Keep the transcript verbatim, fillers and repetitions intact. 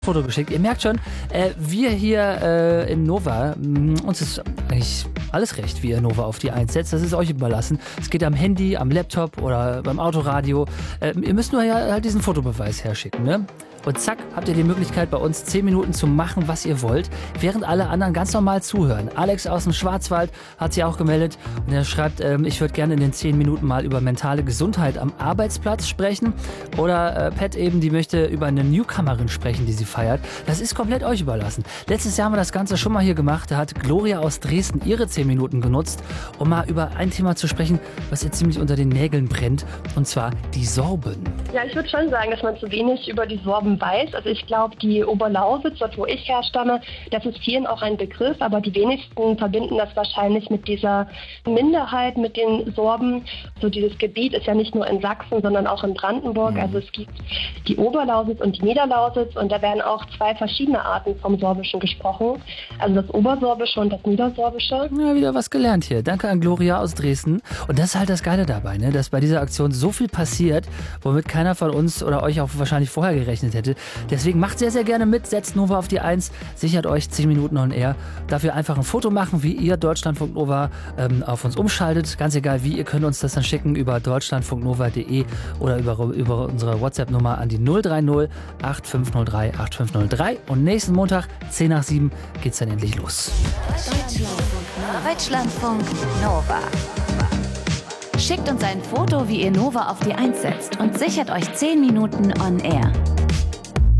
Foto geschickt. Ihr merkt schon, äh, wir hier äh, in Nova, mh, uns ist eigentlich alles recht, wie ihr Nova auf die eins setzt. Das ist euch überlassen. Es geht am Handy, am Laptop oder beim Autoradio. Äh, ihr müsst nur ja halt diesen Fotobeweis herschicken, ne? Und zack, habt ihr die Möglichkeit, bei uns zehn Minuten zu machen, was ihr wollt, während alle anderen ganz normal zuhören. Alex aus dem Schwarzwald hat sich auch gemeldet und er schreibt, ähm, ich würde gerne in den zehn Minuten mal über mentale Gesundheit am Arbeitsplatz sprechen. Oder äh, Pat eben, die möchte über eine Newcomerin sprechen, die sie feiert. Das ist komplett euch überlassen. Letztes Jahr haben wir das Ganze schon mal hier gemacht. Da hat Gloria aus Dresden ihre zehn Minuten genutzt, um mal über ein Thema zu sprechen, was ihr ziemlich unter den Nägeln brennt. Und zwar die Sorben. Ja, ich würde schon sagen, dass man zu wenig über die Sorben weiß. Also ich glaube, die Oberlausitz, dort wo ich herstamme, das ist vielen auch ein Begriff, aber die wenigsten verbinden das wahrscheinlich mit dieser Minderheit, mit den Sorben. So dieses Gebiet ist ja nicht nur in Sachsen, sondern auch in Brandenburg. Also es gibt die Oberlausitz und die Niederlausitz und da werden auch zwei verschiedene Arten vom Sorbischen gesprochen. Also das Obersorbische und das Niedersorbische. Ja, wieder was gelernt hier. Danke an Gloria aus Dresden. Und das ist halt das Geile dabei, ne? Dass bei dieser Aktion so viel passiert, womit keiner von uns oder euch auch wahrscheinlich vorher gerechnet hätte. Deswegen macht sehr, sehr gerne mit, setzt Nova auf die eins, sichert euch zehn Minuten on air. Dafür einfach ein Foto machen, wie ihr Deutschlandfunk Nova ähm, auf uns umschaltet. Ganz egal wie, ihr könnt uns das dann schicken über deutschlandfunknova punkt de oder über, über unsere WhatsApp-Nummer an die null drei null acht fünf null drei acht fünf null drei. Und nächsten Montag, zehn nach sieben, geht's dann endlich los. Deutschlandfunk Nova. Schickt uns ein Foto, wie ihr Nova auf die eins setzt und sichert euch zehn Minuten on air.